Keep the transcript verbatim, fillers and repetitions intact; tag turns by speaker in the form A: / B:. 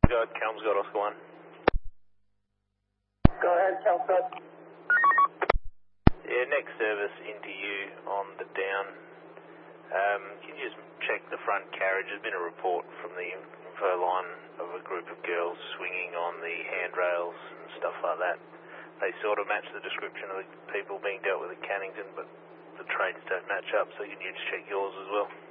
A: Go ahead, Kelmscott, Oscar one.
B: Go ahead, Kelmscott.
A: Yeah, next service into you on the down. Um, can you just check the front carriage? There's been a report from the info line of a group of girls swinging on the handrails and stuff like that. They sort of match the description of the people being dealt with at Cannington, but the trains don't match up, so can you just check yours as well?